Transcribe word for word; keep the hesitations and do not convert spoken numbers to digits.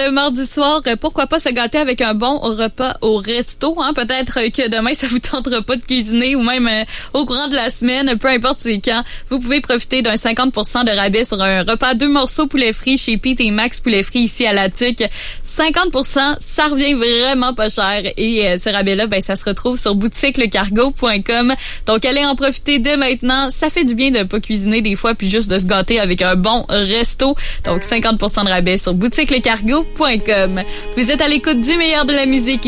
ce mardi soir, pourquoi pas se gâter avec un bon repas au resto, hein? Peut-être que demain, ça vous tentera pas de cuisiner ou même euh, au courant de la semaine, peu importe c'est quand, vous pouvez profiter d'un cinquante pour cent de rabais sur un repas deux morceaux poulet frit chez Pete et Max Poulet Frit ici à La Tuque. cinquante pour cent, ça revient vraiment pas cher et euh, ce rabais-là, ben ça se retrouve sur boutique le cargo point com. Donc, allez en profiter dès maintenant. Ça fait du bien de pas cuisiner des fois puis juste de se gâter avec un bon resto. Donc, cinquante pour cent de rabais sur boutique le cargo point com. Vous êtes à l'écoute du meilleur de la musique